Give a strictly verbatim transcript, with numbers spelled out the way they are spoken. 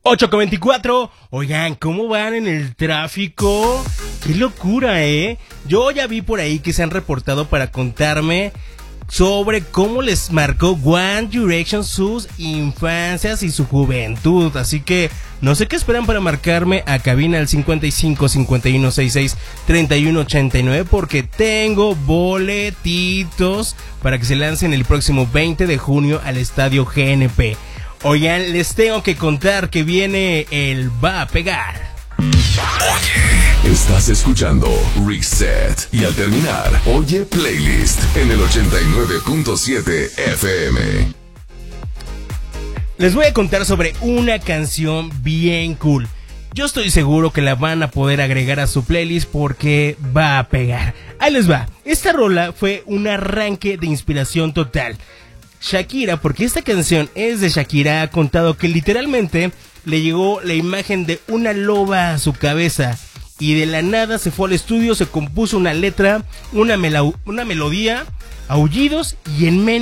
ocho con veinticuatro. Oigan, ¿cómo van en el tráfico? ¡Qué locura, eh! Yo ya vi por ahí que se han reportado para contarme sobre cómo les marcó One Direction sus infancias y su juventud. Así que no sé qué esperan para marcarme a cabina al cincuenta y cinco, cincuenta y uno, sesenta y seis, treinta y uno, ochenta y nueve, porque tengo boletitos para que se lancen el próximo veinte de junio al estadio G N P. Oigan, les tengo que contar que viene el Va a Pegar. Oye, estás escuchando Reset y al terminar, oye Playlist en el ochenta y nueve punto siete F M. Les voy a contar sobre una canción bien cool. Yo estoy seguro que la van a poder agregar a su playlist porque va a pegar. Ahí les va. Esta rola fue un arranque de inspiración total. Shakira, porque esta canción es de Shakira, ha contado que literalmente le llegó la imagen de una loba a su cabeza y de la nada se fue al estudio, se compuso una letra, una, mela- una melodía, aullidos y en menos